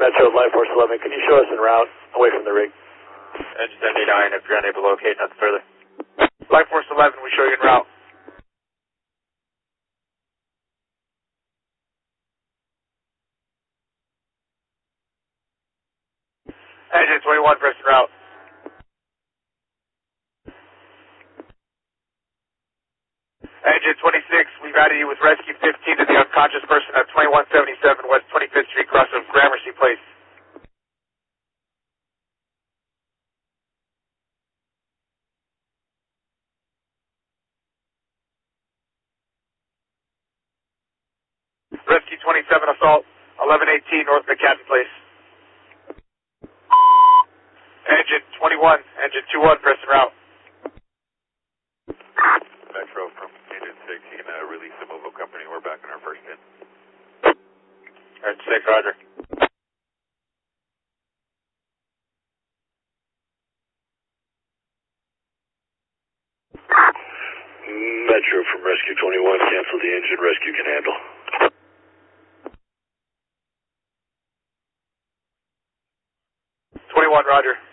Metro Life Force 11, can you show us en route away from the rig? Engine 79, if you're unable to locate, nothing further. Life Force 11, we show you en route. Engine 21, press en route. Engine 26, we've added you with Rescue 15 to the unconscious person at 2177 West 25th Street, cross of Gramercy Place. Rescue 27 assault, 1118 North McCadden Place. Engine 21, engine 21, press en route. Metro from engine 6, you can release the mobile company. We're back in our first pin. Engine 6, roger. Metro from Rescue 21, cancel the engine, Rescue can handle. 21, roger.